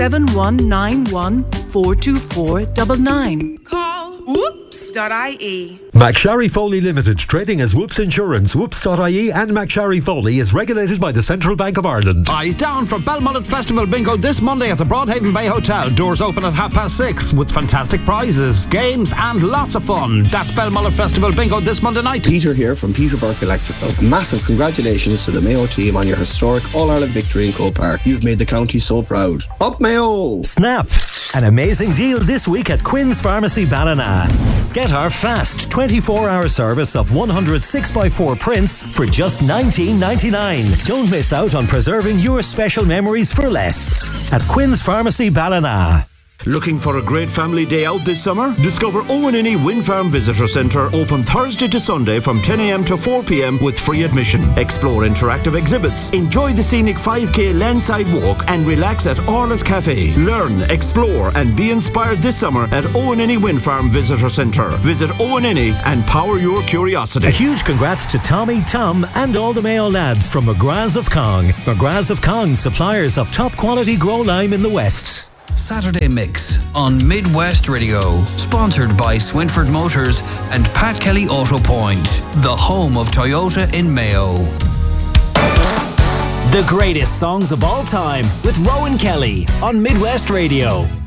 7191 424 99. Call whoops.ie. McSharry Foley Limited, trading as Whoops Insurance, whoops.ie and McSharry Foley is regulated by the Central Bank of Ireland. Eyes down for Belmullet Festival Bingo this Monday at the Broadhaven Bay Hotel. Doors open at 6:30 with fantastic prizes, games and lots of fun. That's Belmullet Festival Bingo this Monday night. Peter here from Peter Burke Electrical. A massive congratulations to the Mayo team on your historic All-Ireland victory in Cole Park. You've made the county so proud. Up Mayo! Snap! An amazing deal this week at Quinn's Pharmacy Ballina. Get our fast 24-hour service of 100 6x4 prints for just $19.99. Don't miss out on preserving your special memories for less at Quinn's Pharmacy Ballina. Looking for a great family day out this summer? Discover Owen Innie Wind Farm Visitor Centre, open Thursday to Sunday from 10 a.m. to 4 p.m. with free admission. Explore interactive exhibits, enjoy the scenic 5k landside walk and relax at Orla's Cafe. Learn, explore and be inspired this summer at Owen Innie Wind Farm Visitor Centre. Visit Owen Innie and power your curiosity. A huge congrats to Tommy, Tom and all the Mayo lads from McGrath's of Cong. McGrath's of Cong, suppliers of top quality grow lime in the West. Saturday Mix on Midwest Radio, sponsored by Swinford Motors and Pat Kelly Auto Point, the home of Toyota in Mayo. The greatest songs of all time with Rowan Kelly on Midwest Radio.